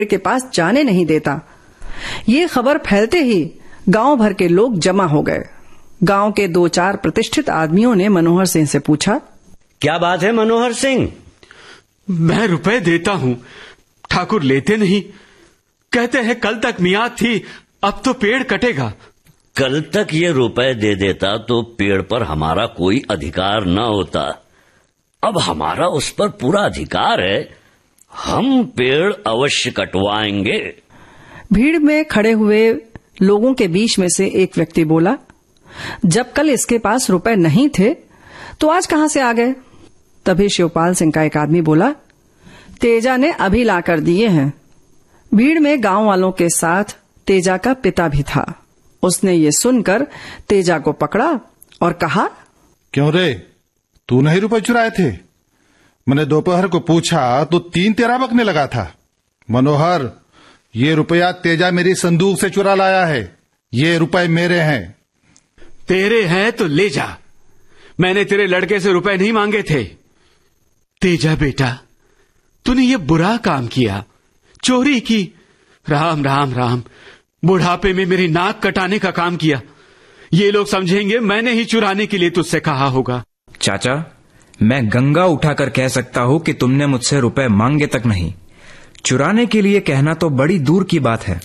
के पास जाने नहीं देता। ये खबर फैलते ही गांव भर के लोग जमा हो गए। गांव के 2-4 प्रतिष्ठित आदमियों ने मनोहर सिंह से पूछा, क्या बात है मनोहर सिंह? मैं रुपए देता हूँ, ठाकुर लेते नहीं। कहते हैं कल तक मियाद थी, अब तो पेड़ कटेगा। कल तक ये रुपए दे देता तो पेड़ पर हमारा कोई अधिकार न होता। अब हमारा उस पर पूरा अधिकार है, हम पेड़ अवश्य कटवाएंगे। भीड़ में खड़े हुए लोगों के बीच में से एक व्यक्ति बोला, जब कल इसके पास रुपए नहीं थे तो आज कहां से आ गए? तभी शिवपाल सिंह का एक आदमी बोला, तेजा ने अभी लाकर दिए हैं। भीड़ में गांव वालों के साथ तेजा का पिता भी था। उसने ये सुनकर तेजा को पकड़ा और कहा, क्यों रे, तूने ही रुपए चुराए थे? मैंने दोपहर को पूछा तो 3 तेरा बकने लगा था। मनोहर, ये रुपया तेजा मेरी संदूक से चुरा लाया है। ये रुपए मेरे हैं। तेरे हैं तो ले जा, मैंने तेरे लड़के से रुपए नहीं मांगे थे। तेजा बेटा, तूने ये बुरा काम किया, चोरी की। राम राम राम, बुढ़ापे में मेरी नाक कटाने का काम किया। ये लोग समझेंगे मैंने ही चुराने के लिए तुझसे कहा होगा। चाचा, मैं गंगा उठाकर कह सकता हूँ कि तुमने मुझसे रुपए मांगे तक नहीं। चुराने के लिए कहना तो बड़ी दूर की बात है।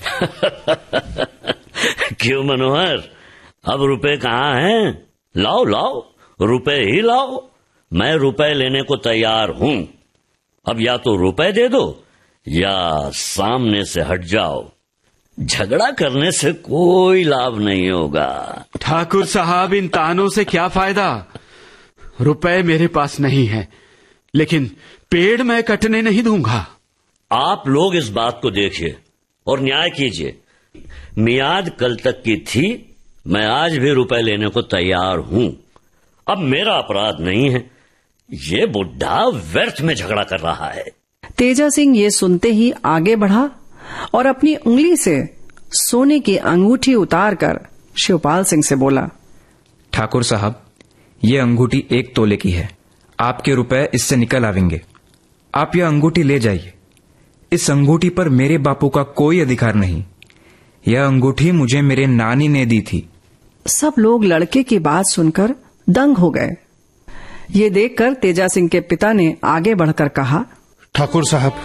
क्यों मनोहर, अब रुपए कहाँ हैं? लाओ लाओ, रुपए ही लाओ। मैं रुपए लेने को तैयार हूँ। अब या तो रुपए दे दो या सामने से हट जाओ। झगड़ा करने से कोई लाभ नहीं होगा। ठाकुर साहब, इन तानों से क्या फायदा? रुपए मेरे पास नहीं है, लेकिन पेड़ मैं कटने नहीं दूंगा। आप लोग इस बात को देखिए और न्याय कीजिए। मियाद कल तक की थी, मैं आज भी रुपए लेने को तैयार हूं। अब मेरा अपराध नहीं है, ये बुढ़ा व्यर्थ में झगड़ा कर रहा है। तेजा सिंह ये सुनते ही आगे बढ़ा और अपनी उंगली से सोने की अंगूठी उतारकर शिवपाल सिंह से बोला, ठाकुर साहब, ये अंगूठी 1 तोले की है। आपके रुपए इससे निकल आवेंगे। आप यह अंगूठी ले जाइए। इस अंगूठी पर मेरे बापू का कोई अधिकार नहीं। यह अंगूठी मुझे मेरे नानी ने दी थी। सब लोग लड़के की बात सुनकर दंग हो गए। ये देखकर तेजा सिंह के पिता ने आगे बढ़कर कहा, ठाकुर साहब,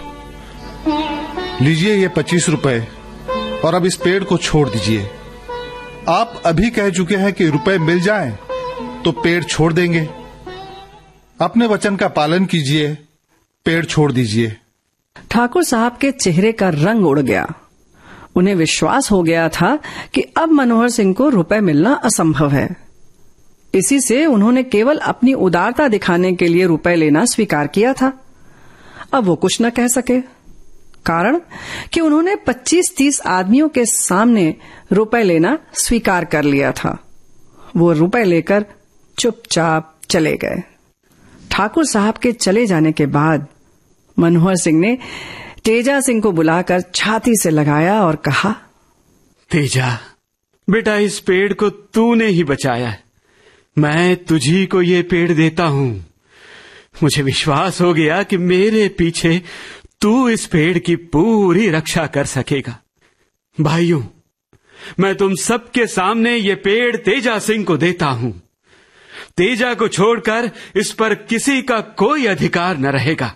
लीजिए ये 25 रुपए और अब इस पेड़ को छोड़ दीजिए। आप अभी कह चुके हैं कि रुपए मिल जाएं तो पेड़ छोड़ देंगे। अपने वचन का पालन कीजिए, पेड़ छोड़ दीजिए। ठाकुर साहब के चेहरे का रंग उड़ गया। उन्हें विश्वास हो गया था कि अब मनोहर सिंह को रुपए मिलना असंभव है। इसी से उन्होंने केवल अपनी उदारता दिखाने के लिए रुपए लेना स्वीकार किया था। अब वो कुछ न कह सके, कारण कि उन्होंने 25-30 आदमियों के सामने रुपए लेना स्वीकार कर लिया था। वो रुपए लेकर चुपचाप चले गए। ठाकुर साहब के चले जाने के बाद मनोहर सिंह ने तेजा सिंह को बुलाकर छाती से लगाया और कहा, तेजा बेटा, इस पेड़ को तूने ही बचाया है। मैं तुझी को ये पेड़ देता हूं। मुझे विश्वास हो गया कि मेरे पीछे तू इस पेड़ की पूरी रक्षा कर सकेगा। भाइयों, मैं तुम सबके सामने ये पेड़ तेजा सिंह को देता हूं। तेजा को छोड़कर इस पर किसी का कोई अधिकार न रहेगा।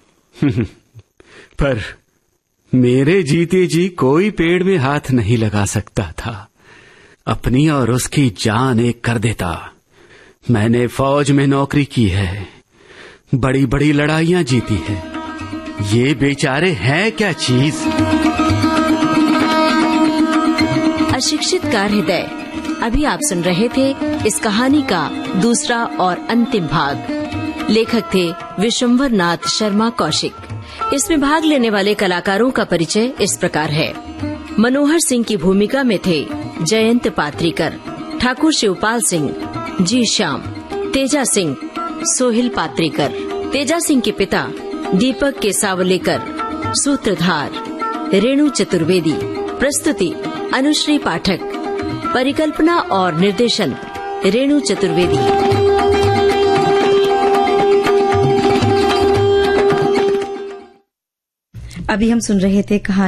पर मेरे जीते जी कोई पेड़ में हाथ नहीं लगा सकता था। अपनी और उसकी जान एक कर देता। मैंने फौज में नौकरी की है, बड़ी बड़ी लड़ाइयां जीती हैं। ये बेचारे हैं क्या चीज? अशिक्षित का हृदय। अभी आप सुन रहे थे इस कहानी का दूसरा और अंतिम भाग। लेखक थे विशंभर नाथ शर्मा कौशिक। इसमें भाग लेने वाले कलाकारों का परिचय इस प्रकार है। मनोहर सिंह की भूमिका में थे जयंत पात्रीकर, ठाकुर शिवपाल सिंह, जी श्याम, तेजा सिंह, सोहिल पात्रीकर, तेजा सिंह के पिता दीपक के सावलेकर, सूत्रधार रेणु चतुर्वेदी, प्रस्तुति अनुश्री पाठक, परिकल्पना और निर्देशन रेणु चतुर्वेदी। अभी हम सुन रहे थे कहानी